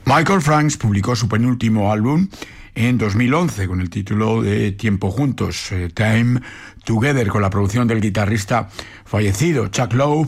Michael Franks publicó su penúltimo álbum en 2011 con el título de Tiempo Juntos, Time Together, con la producción del guitarrista fallecido Chuck Loeb.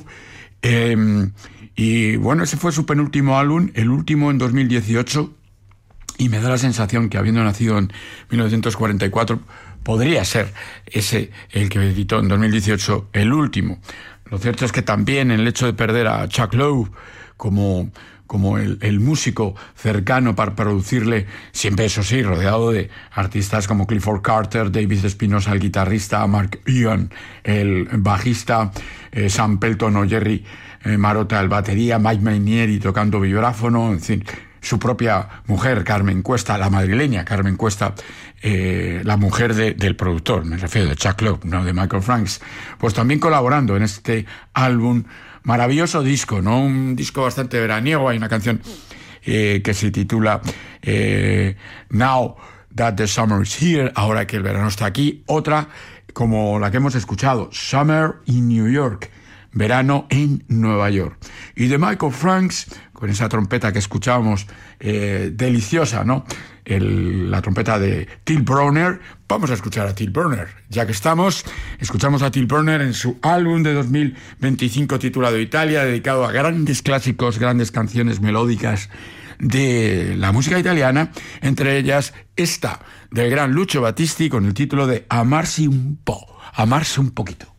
Y bueno, ese fue su penúltimo álbum, el último en 2018, y me da la sensación que, habiendo nacido en 1944, podría ser ese, el que editó en 2018, el último. Lo cierto es que también el hecho de perder a Chuck Loeb como el músico cercano para producirle, siempre eso sí, rodeado de artistas como Clifford Carter, David Espinosa, el guitarrista, Mark Ian, el bajista, Sam Pelton o Jerry Marotta, el batería, Mike Mainieri tocando vibráfono, en fin, su propia mujer, Carmen Cuesta, la madrileña Carmen Cuesta, la mujer del productor, me refiero de Chuck Loeb, no de Michael Franks, pues también colaborando en este álbum. Maravilloso disco, ¿no? Un disco bastante veraniego. Hay una canción que se titula Now That the Summer is Here, ahora que el verano está aquí. Otra como la que hemos escuchado, Summer in New York, verano en Nueva York. Y de Michael Franks, con esa trompeta que escuchábamos, deliciosa, ¿no? La trompeta de Till Brönner. Vamos a escuchar a Till Brönner. Ya que estamos, escuchamos a Till Brönner en su álbum de 2025 titulado Italia, dedicado a grandes clásicos, grandes canciones melódicas de la música italiana, entre ellas esta del gran Lucio Battisti con el título de Amarsi un po', amarse un poquito.